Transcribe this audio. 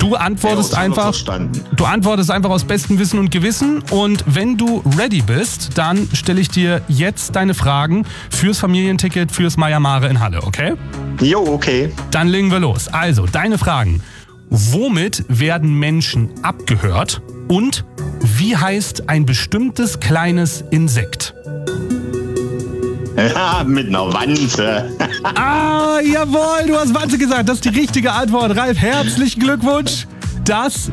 Du antwortest einfach aus bestem Wissen und Gewissen. Und wenn du ready bist, dann stelle ich dir jetzt deine Fragen fürs Familienticket fürs Maya Mare in Halle, okay? Jo, okay. Dann legen wir los. Also, deine Fragen. Womit werden Menschen abgehört? Und wie heißt ein bestimmtes kleines Insekt? Ja, mit einer Wanze. Ah, jawohl, du hast Wanze gesagt. Das ist die richtige Antwort. Ralf, herzlichen Glückwunsch. Das